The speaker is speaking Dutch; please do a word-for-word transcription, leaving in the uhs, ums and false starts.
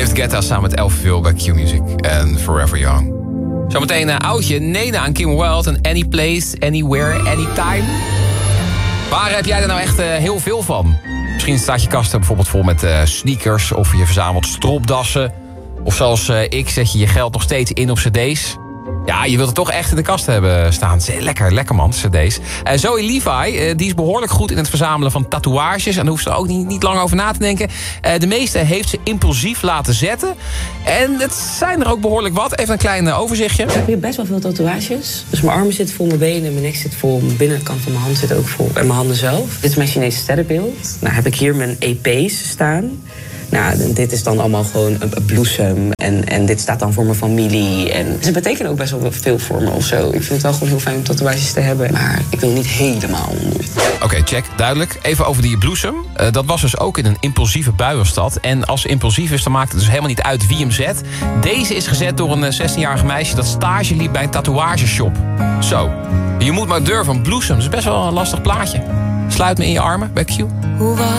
David Guetta samen met Elfville bij Q-Music en Forever Young. Zometeen een oudje, Nena aan Kim Wilde en Any Place, Anywhere, Anytime. Waar heb jij er nou echt uh, heel veel van? Misschien staat je kast bijvoorbeeld vol met uh, sneakers of je verzamelt stropdassen. Of zoals uh, ik zet je je geld nog steeds in op cd's. Ja, je wilt het toch echt in de kast hebben staan. Lekker, lekker man, cd's. Uh, Zoe Levi, uh, die is behoorlijk goed in het verzamelen van tatoeages. En daar hoeft ze ook niet, niet lang over na te denken. Uh, de meeste heeft ze impulsief laten zetten. En het zijn er ook behoorlijk wat. Even een klein uh, overzichtje. Ik heb hier best wel veel tatoeages. Dus mijn armen zitten vol, mijn benen, mijn nek zit vol. Mijn binnenkant van mijn hand zit ook vol. En mijn handen zelf. Dit is mijn Chinese sterrenbeeld. Nou heb ik hier mijn E P's staan. Nou, dit is dan allemaal gewoon een, een bloesem. En, en dit staat dan voor mijn familie. En ze betekenen ook best wel veel voor me of zo. Ik vind het wel gewoon heel fijn om tatoeages te hebben. Maar ik wil niet helemaal onder. Oké, okay, check. Duidelijk. Even over die bloesem. Uh, dat was dus ook in een impulsieve buienstad. En als ze impulsief is, dan maakt het dus helemaal niet uit wie hem zet. Deze is gezet door een zestienjarig meisje dat stage liep bij een tatoeageshop. Zo. Je moet maar durven. Een bloesem. Dat is best wel een lastig plaatje. Sluit me in je armen bij Q.